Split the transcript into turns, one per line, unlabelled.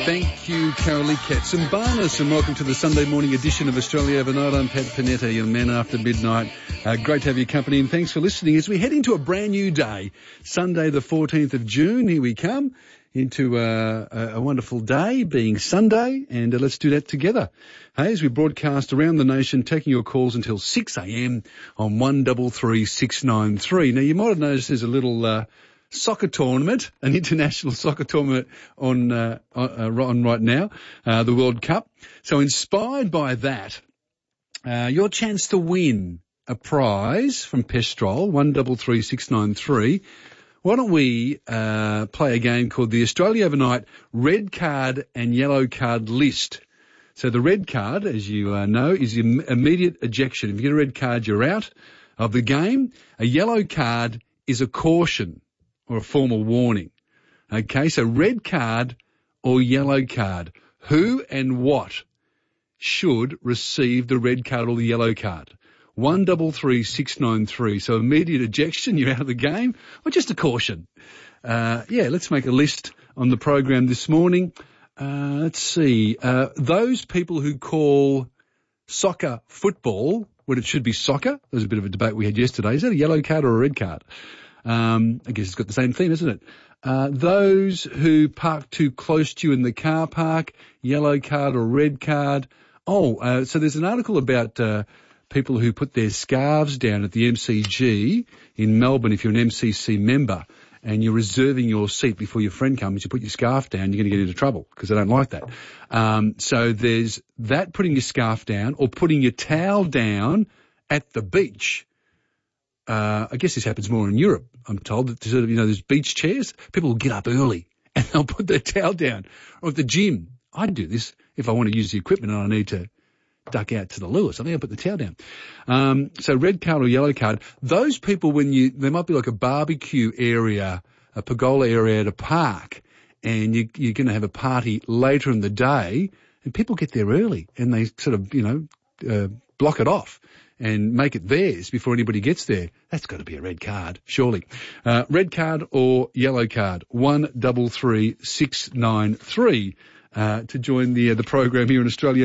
Thank you, Carolee Katsimbarnis, and welcome to the Sunday morning edition of Australia Overnight. I'm Pat Panetta, your man after midnight. Great to have your company, and thanks for listening as we head into a brand new day. Sunday, the 14th of June, here we come into a wonderful day, being Sunday, and let's do that together. Hey, as we broadcast around the nation, taking your calls until 6 a.m. on 133 693. Now, you might have noticed there's a little soccer tournament, an international soccer tournament on right now, the World Cup. So inspired by that, your chance to win a prize from Pestrol, 133 693. Why don't we play a game called the Australia Overnight Red Card and Yellow Card List. So the red card, as you know, is immediate ejection. If you get a red card, you're out of the game. A yellow card is a caution or a formal warning. Okay, so red card or yellow card. Who and what should receive the red card or the yellow card? 133 693. So immediate ejection, you're out of the game, or just a caution? Let's make a list on the program this morning. Let's see. Those people who call soccer football when it should be soccer. There was a bit of a debate we had yesterday. Is that a yellow card or a red card? I guess it's got the same theme, isn't it? Those who park too close to you in the car park, yellow card or red card. So there's an article about people who put their scarves down at the MCG in Melbourne. If you're an MCC member and you're reserving your seat before your friend comes, you put your scarf down, you're going to get into trouble because they don't like that. So there's that, putting your scarf down or putting your towel down at the beach. I guess this happens more in Europe, I'm told, that sort of, there's beach chairs. People will get up early and they'll put their towel down. Or at the gym, I do this if I want to use the equipment and I need to duck out to the loo or something, I'll put the towel down. So red card or yellow card, those people there might be like a barbecue area, a pergola area to park, and you're going to have a party later in the day, and people get there early and they sort of, block it off and make it theirs before anybody gets there. That's got to be a red card, surely. Red card or yellow card, 133 693 to join the program here in Australia.